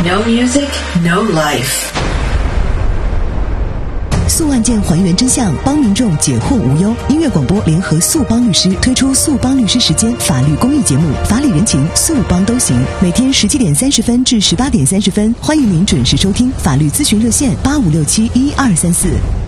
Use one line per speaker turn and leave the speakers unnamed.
No music, no life.
诉案件还原真相，帮民众解惑无忧。音乐广播联合速帮律师推出速帮律师时间法律公益节目，法理人情，速帮都行。每天17点30分至18点30分，欢迎您准时收听。法律咨询热线85671234。